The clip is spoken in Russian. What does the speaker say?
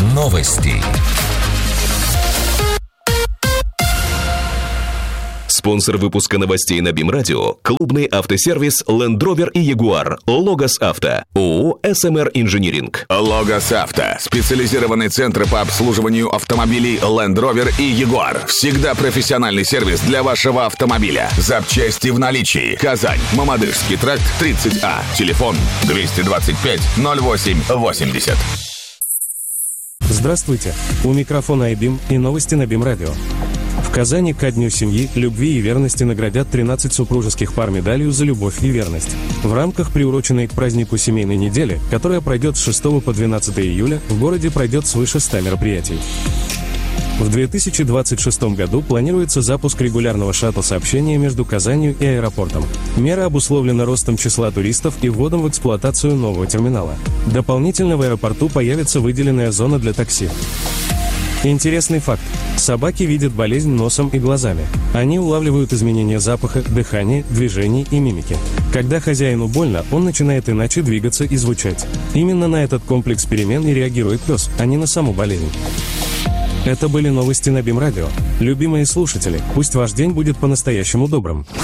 Новости. Спонсор выпуска новостей на БИМ-радио – клубный автосервис Land Rover и Jaguar. Логос Авто. ООО «СМР Инжиниринг». Логос Авто. Специализированный центр по обслуживанию автомобилей Land Rover и Jaguar. Всегда профессиональный сервис для вашего автомобиля. Запчасти в наличии. Казань. Мамадышский тракт, 30А. Телефон 225 08 80. Здравствуйте. У микрофона iBIM и новости на БИМ-радио. В Казани ко Дню семьи, любви и верности наградят 13 супружеских пар медалью за любовь и верность. В рамках приуроченной к празднику семейной недели, которая пройдет с 6 по 12 июля, в городе пройдет свыше 100 мероприятий. В 2026 году планируется запуск регулярного шаттл-сообщения между Казанью и аэропортом. Мера обусловлена ростом числа туристов и вводом в эксплуатацию нового терминала. Дополнительно в аэропорту появится выделенная зона для такси. Интересный факт. Собаки видят болезнь носом и глазами. Они улавливают изменения запаха, дыхания, движений и мимики. Когда хозяину больно, он начинает иначе двигаться и звучать. Именно на этот комплекс перемен и реагирует пес, а не на саму болезнь. Это были новости на БИМ-радио. Любимые слушатели, пусть ваш день будет по-настоящему добрым.